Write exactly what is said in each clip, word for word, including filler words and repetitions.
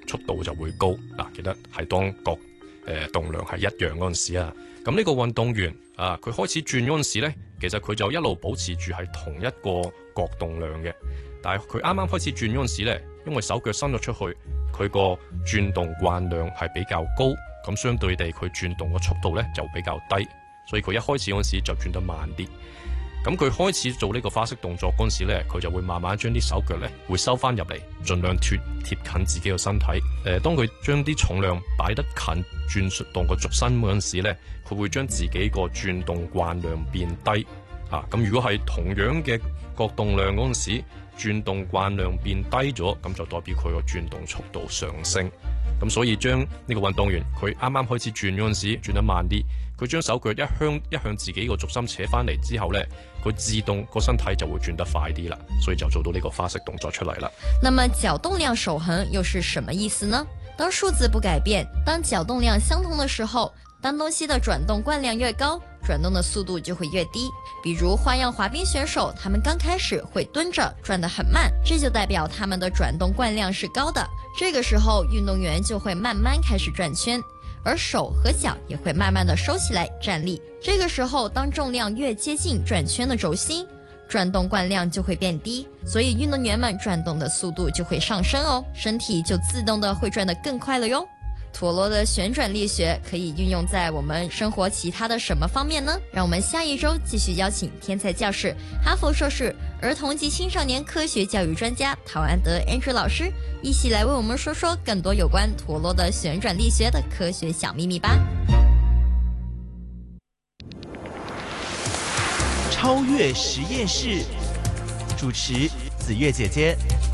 速度就會高。嗱，記得係當角誒動量係一樣嗰陣時啊，咁呢個運動員啊，佢開始轉嗰陣時咧，其實佢就一路保持住係同一個角動量嘅。但係佢啱啱開始轉嗰陣時咧，因為手腳伸咗出去，佢個轉動慣量係比較高，咁相對地佢轉動嘅速度咧就比較低，所以佢一開始嗰陣時就轉得慢啲。咁佢開始做呢個花式動作嗰陣時咧，佢就會慢慢將啲手腳咧會收翻入嚟，盡量貼貼近自己嘅身體。誒、呃，當佢將啲重量擺得近轉動個軸身嗰陣時咧，佢會將自己個轉動慣量變低。啊，咁如果係同樣嘅角動量嗰陣時，轉動慣量變低咗，咁就代表佢個轉動速度上升。咁所以將呢個運動員佢啱啱開始轉嗰陣時轉得慢啲，佢將手腳一向一向自己個軸心扯翻嚟之後呢，佢自動個身體就會轉得快啲啦，所以就做到呢個花式動作出嚟啦。 那麼角動量守恆又是什麼意思呢？當數字不改變，當角動量相同的時候，當東西的轉動慣量越高，轉動的速度就會越低。比如花樣滑冰選手，他們剛開始會蹲着轉得很慢，這就代表他們的轉動慣量是高的。這個時候運動員就會慢慢開始轉圈，而手和腳也會慢慢的收起來站立。這個時候當重量越接近轉圈的軸心，轉動慣量就會變低，所以運動員們轉動的速度就會上升哦，身體就自動的會轉得更快了喲。陀螺的旋轉力學可以運用在我們生活其他的什麼方面呢？讓我們下一周繼續邀請天才教室、哈佛碩士、兒童及青少年科學教育專家陶安德 Andrew 老師，一起來為我們說說更多有關陀螺的旋轉力學的科學小秘密吧。 超越實驗室，主持子月姐姐。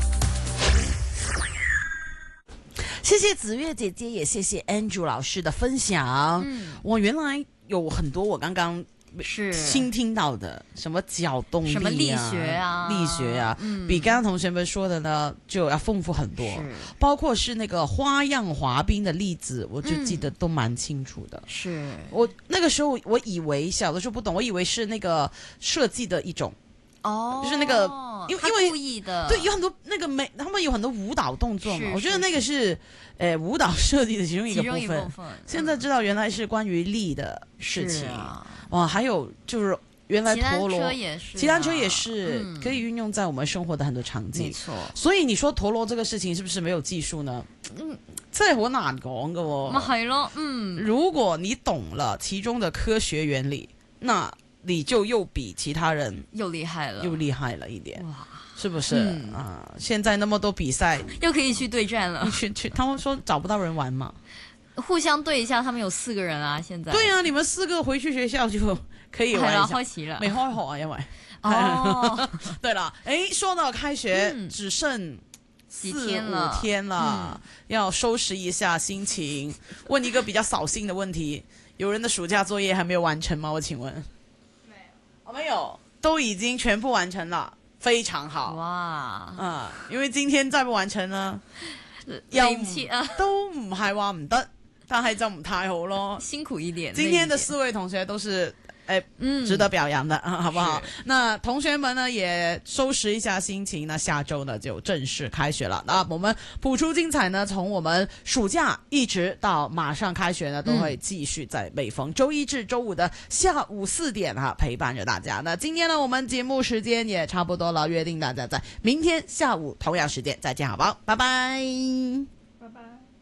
謝謝子月姐姐，也謝謝 Andrew 老師的分享。嗯，我原來有很多我剛剛是新聽到的，什麼角動力啊， 什麼力學啊， 力學啊，嗯，比剛剛同學們說的呢就要豐富很多。包括是那個花樣滑冰的例子，我就記得都蠻清楚的。是、嗯、我那個時候我以為小的時候不懂，我以為是那個設計的一種。哦，就是那個，因為因為故意的，對，有很多那個美，他們有很多舞蹈動作嘛，我覺得那個是，誒，舞蹈設計的其中一個部分。其中一部分。現在知道原來是關於力的事情。啊、哇，還有就是原來陀螺，騎單車也是，嗯、可以運用在我們生活的很多場景。沒錯。所以你說陀螺這個事情是不是沒有技術呢？嗯，真係好難講㗎喎。咪係咯，嗯，如果你懂了其中的科學原理，那你就又比其他人又厲害了， 又厲害了一點，哇，是不是、嗯、啊？現在那麼多比賽， 又可以去對戰了。 去去，他們說找不到人玩嘛， 互相對一下。他們有四個人啊，現在。對啊，你們四個回去學校就可以玩一下。 開始了， 沒開學啊，因為哦， 對了，誒，說到開學、嗯、只剩四幾天了五天了、嗯，要收拾一下心情。問一個比較掃興的問題：有人的暑假作業還沒有完成嗎？我請問。我、哦、沒有，都已經全部完成了，非常好。哇，嗯，因為今天再不完成呢，又唔切啊，都唔係話唔得，但係就唔太好咯，辛苦一點。今天的四位同學都是。哎，嗯，值得表揚的，啊，好不好？那同學們呢也收拾一下心情，那下周呢就正式開學了。那我們譜出精彩呢，從我們暑假一直到馬上開學呢，都會繼續在每逢周一至周五的下午四點哈陪伴着大家。那今天呢，我們節目時間也差不多了，約定大家在明天下午同樣時間再見，好不好？拜拜，拜拜。